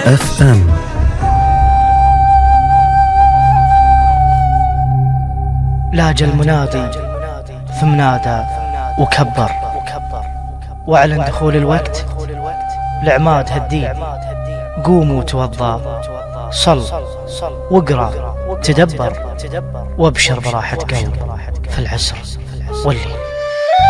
FM. لاج المنادي ثم نادى وكبر واعلن دخول الوقت لعماد هالدين. قوموا توضى، صل واقرأ تدبر وابشر براحة قلب في العسر والليل.